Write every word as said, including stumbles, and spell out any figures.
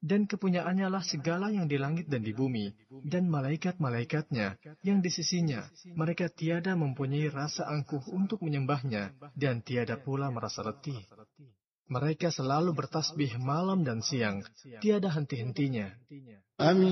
Dan kepunyaannya lah segala yang di langit dan di bumi, dan malaikat-malaikatnya yang di sisinya. Mereka tiada mempunyai rasa angkuh untuk menyembahnya, dan tiada pula merasa letih. Mereka selalu bertasbih malam dan siang, tiada henti-hentinya.